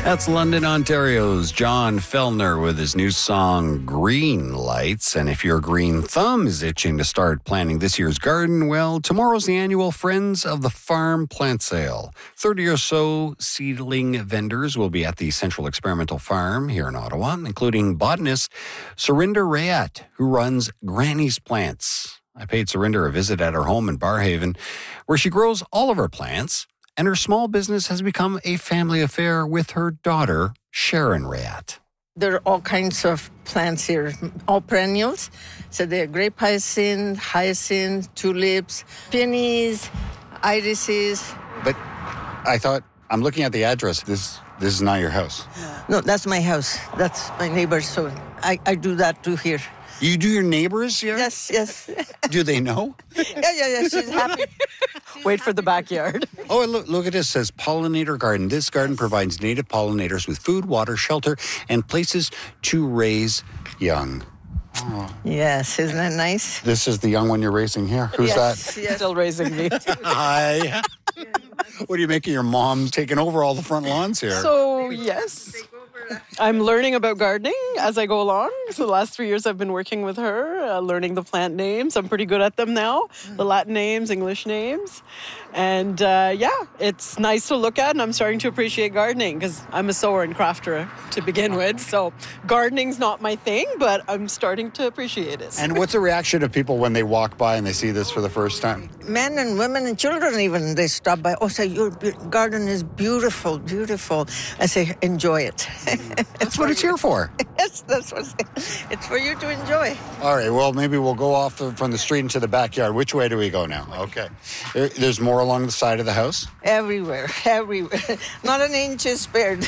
That's London, Ontario's John Fellner with his new song, Green Lights. And if your green thumb is itching to start planting this year's garden, well, tomorrow's the annual Friends of the Farm plant sale. 30 or so seedling vendors will be at the Central Experimental Farm here in Ottawa, including botanist Surinder Rayat, who runs Granny's Plants. I paid Surinder a visit at her home in Barhaven, where she grows all of her plants. And her small business has become a family affair with her daughter, Sharon Rayat. There are all kinds of plants here, all perennials. So they're grape hyacinth, tulips, peonies, irises. But I thought, I'm looking at the address. This is not your house. No, that's my house. That's my neighbor's. So I do that too here. You do your neighbors here? Yes. Do they know? Yeah. She's happy. Wait for the backyard. Oh, look at this. It says Pollinator Garden. This garden provides native pollinators with food, water, shelter, and places to raise young. Oh. Yes, isn't that nice? This is the young one you're raising here. Who's that? Yes. Still raising me. Hi. What do you make of your mom taking over all the front lawns here? So, yes. I'm learning about gardening as I go along. So the last 3 years I've been working with her, learning the plant names. I'm pretty good at them now. The Latin names, English names. And it's nice to look at, and I'm starting to appreciate gardening because I'm a sower and crafter to begin with. So gardening's not my thing, but I'm starting to appreciate it. And what's the reaction of people when they walk by and they see this for the first time? Men and women and children even, they stop by. Oh, say, your garden is beautiful, beautiful. I say, enjoy it. That's what it's here for. Yes, that's what it's for you to enjoy. All right, well, maybe we'll go off from the street into the backyard. Which way do we go now? Okay. There's more along the side of the house? Everywhere. Not an inch is spared.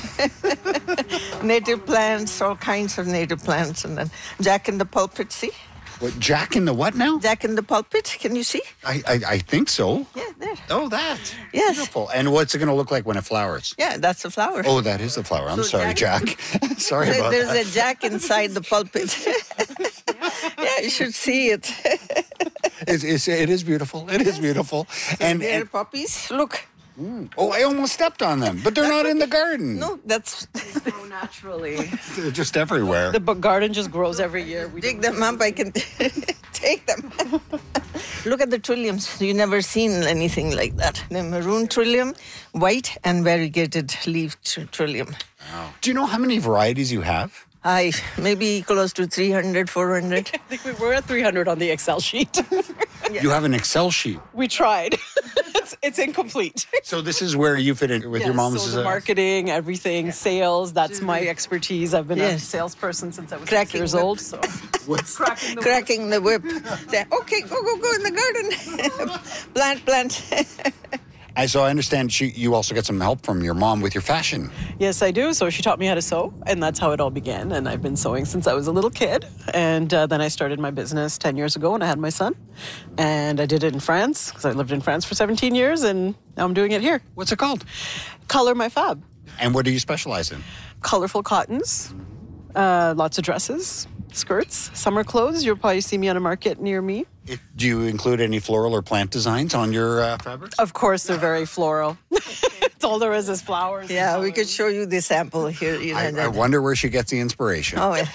Native plants, all kinds of native plants. And then Jack in the Pulpit, see? What, Jack in the what now? Jack in the Pulpit, can you see? I think so. Yeah, there. Oh, that. Yes. Beautiful. And what's it going to look like when it flowers? Yeah, that's the flower. Oh, that is the flower. I'm So sorry, Jack. Sorry about There's that. a Jack inside the pulpit. Yeah, you should see it. It is beautiful. It is beautiful. They're puppies. Look. Oh, I almost stepped on them, but they're not in the garden. No, that's... So naturally. They're just everywhere. The garden just grows every year. We Dig them up, I can take them. Look at the trilliums. You've never seen anything like that. The maroon trillium, white and variegated leaf trillium. Wow. Do you know how many varieties you have? Maybe close to 300, 400. I think we're at 300 on the Excel sheet. You have an Excel sheet. We tried. It's incomplete. So this is where you fit in with your mom's... So the marketing, everything, sales, that's my expertise. I've been a salesperson since I was 6 years old. So. Cracking the whip. Say, okay, go in the garden. Plant. So I understand you also get some help from your mom with your fashion. Yes, I do. So she taught me how to sew, and that's how it all began. And I've been sewing since I was a little kid. And then I started my business 10 years ago when I had my son. And I did it in France, because I lived in France for 17 years, and now I'm doing it here. What's it called? Color My Fab. And what do you specialize in? Colorful cottons, lots of dresses, skirts, summer clothes. You'll probably see me on a market near me. Do you include any floral or plant designs on your fabrics? Of course, they're very floral. It's all there is flowers. Yeah, we could show you the sample here. I wonder where she gets the inspiration. Oh, yeah.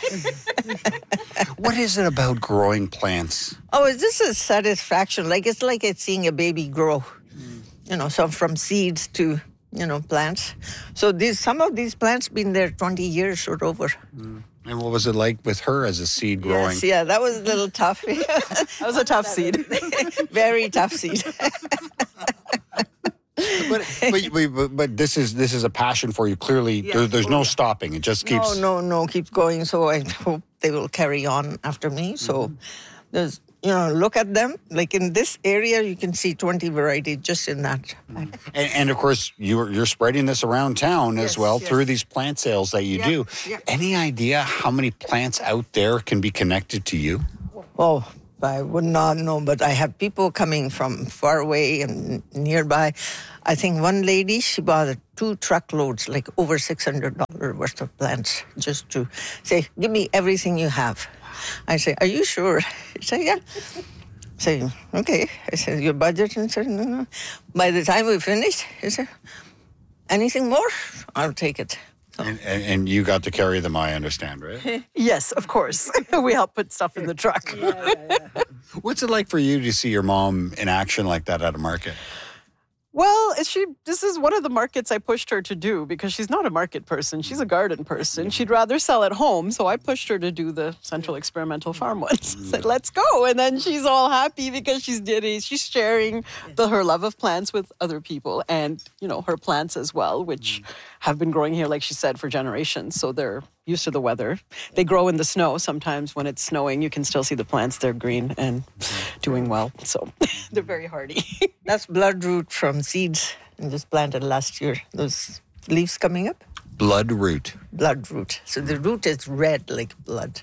What is it about growing plants? Oh, this is satisfaction. It's like seeing a baby grow. So from seeds to, plants. So some of these plants been there 20 years or over. And what was it like with her as a seed growing? Yes, yeah, that was a little tough. That was a tough seed. Very tough seed. But this is a passion for you. Clearly, there's no stopping. It just keeps... No, keeps going. So I hope they will carry on after me. So there's... look at them. Like in this area, you can see 20 varieties just in that. And of course, you're spreading this around town as well through these plant sales that you do. Yeah. Any idea how many plants out there can be connected to you? Oh, I would not know, but I have people coming from far away and nearby. I think one lady, she bought 2 truckloads, like over $600 worth of plants, just to say, give me everything you have. I say, are you sure? He said, yeah. I say, okay. I said, your budget? And said, no. By the time we finished, he said, anything more? I'll take it. And you got to carry them, I understand, right? Yes, of course. We help put stuff in the truck. What's it like for you to see your mom in action like that at a market? Well, this is one of the markets I pushed her to do because she's not a market person. She's a garden person. She'd rather sell at home. So I pushed her to do the Central Experimental Farm ones. Said, let's go. And then she's all happy because she's sharing her love of plants with other people and, her plants as well, which have been growing here, like she said, for generations. So they're used to the weather. They grow in the snow. Sometimes when it's snowing, you can still see the plants. They're green and doing well. So they're very hardy. That's bloodroot from seeds and just planted last year. Those leaves coming up. Bloodroot. Bloodroot. So the root is red like blood.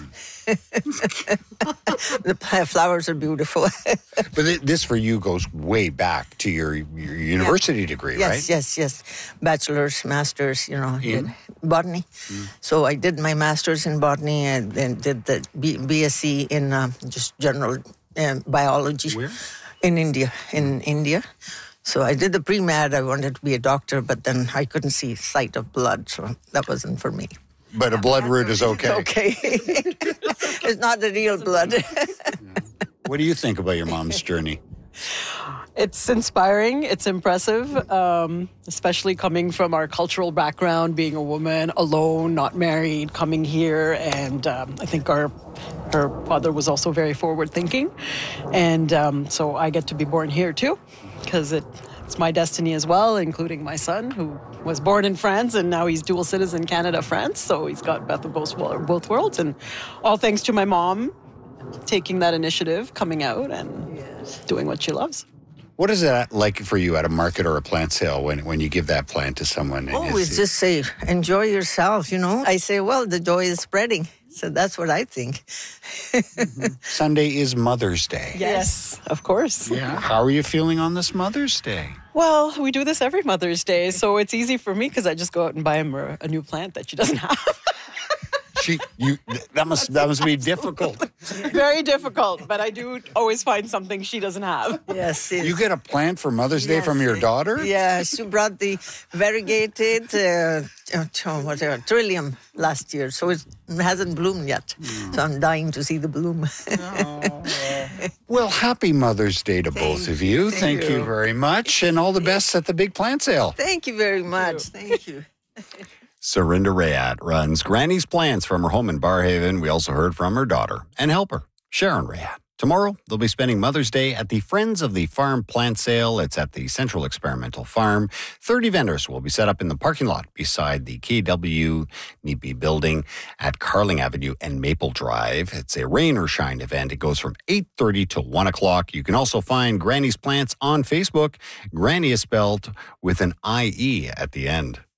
The flowers are beautiful. But this for you goes way back to your university degree, right? Yes. Bachelor's, master's, in botany. So I did my master's in botany and then did the BSc in just general biology. Where? In India. So I did the pre-med. I wanted to be a doctor, but then I couldn't see sight of blood, so that wasn't for me. But a bloodroot is okay. Okay. It's not the real blood. What do you think about your mom's journey? It's inspiring. It's impressive, especially coming from our cultural background, being a woman, alone, not married, coming here. And I think her father was also very forward-thinking. And so I get to be born here, too, because it's my destiny as well, including my son, who was born in France, and now he's dual citizen Canada-France. So he's got both worlds. And all thanks to my mom taking that initiative, coming out, and doing what she loves. What is that like for you at a market or a plant sale when you give that plant to someone? Always just say, enjoy yourself, I say, well, the joy is spreading. So that's what I think. Sunday is Mother's Day. Yes, of course. Yeah. How are you feeling on this Mother's Day? Well, we do this every Mother's Day, so it's easy for me because I just go out and buy him a new plant that she doesn't have. That must be difficult. Very difficult, but I do always find something she doesn't have. Yes. You get a plant for Mother's Day from your daughter? Yeah, she brought the variegated trillium last year, so it hasn't bloomed yet. So I'm dying to see the bloom. Well, happy Mother's Day to both of you. Thank you very much, and all the best at the big plant sale. Thank you very much. Thank you. Serinda Rayat runs Granny's Plants from her home in Barrhaven. We also heard from her daughter and helper, Sharon Rayat. Tomorrow, they'll be spending Mother's Day at the Friends of the Farm plant sale. It's at the Central Experimental Farm. 30 vendors will be set up in the parking lot beside the KW NEPE building at Carling Avenue and Maple Drive. It's a rain or shine event. It goes from 8:30 to 1 o'clock. You can also find Granny's Plants on Facebook. Granny is spelled with an IE at the end.